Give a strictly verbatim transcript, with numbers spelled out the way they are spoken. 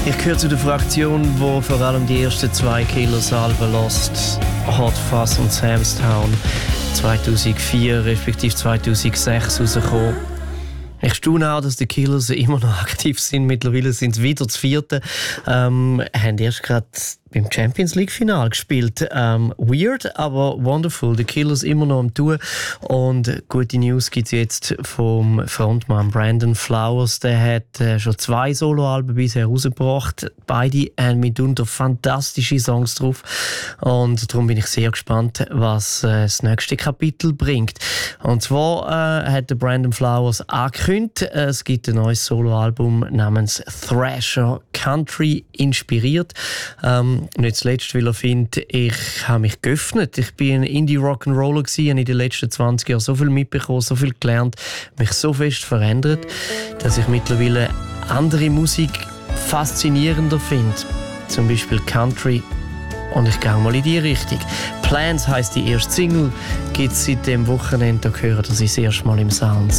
Ich gehöre zu der Fraktion, die vor allem die ersten zwei Killers-Alben lost. Hot Fuzz und Sam's Town. zweitausendvier respektive zweitausendsechs rausgekommen. Ich staune auch, dass die Killers immer noch aktiv sind. Mittlerweile sind sie wieder das vierte. Ähm, haben erst gerade beim Champions League Final gespielt. Ähm, weird, aber wonderful. Die Killers immer noch am Tun. Und gute News gibt es jetzt vom Frontmann Brandon Flowers. Der hat äh, schon zwei Soloalben bisher rausgebracht. Beide haben mitunter fantastische Songs drauf. Und darum bin ich sehr gespannt, was äh, das nächste Kapitel bringt. Und zwar äh, hat der Brandon Flowers angekündigt, äh, es gibt ein neues Soloalbum namens Thrasher Country inspiriert. Ähm, Nicht zuletzt, weil er findet, ich habe mich geöffnet. Ich bin ein Indie-Rock'n'Roller gewesen, habe in den letzten zwanzig Jahren so viel mitbekommen, so viel gelernt, mich so fest verändert, dass ich mittlerweile andere Musik faszinierender finde. Zum Beispiel Country. Und ich gehe mal in die Richtung. Plans heisst die erste Single, gibt es seit dem Wochenende, da hören das das erste Mal im Sounds.